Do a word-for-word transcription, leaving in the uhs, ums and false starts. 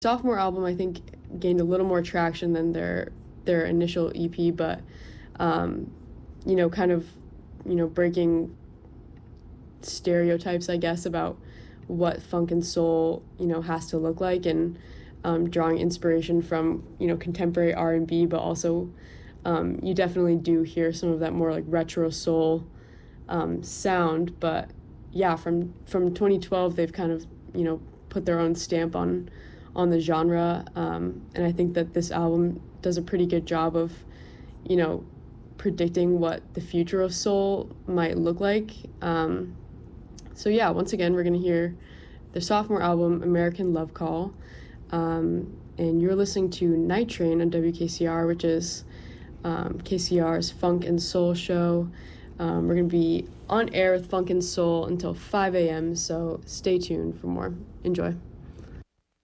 Sophomore album, I think, gained a little more traction than their their initial E P, but um, you know, kind of, you know, breaking stereotypes, I guess, about what funk and soul, you know, has to look like, and um, drawing inspiration from, you know, contemporary R and B, but also um, you definitely do hear some of that more like retro soul um, sound. But yeah, from from twenty twelve, they've kind of, you know, put their own stamp on on the genre, um, and I think that this album does a pretty good job of, you know, predicting what the future of soul might look like. Um, so yeah, once again, we're gonna hear their sophomore album, American Love Call, um, and you're listening to Night Train on W K C R, which is um, K C R's funk and soul show. Um, we're gonna be on air with funk and soul until five a.m. So stay tuned for more. Enjoy.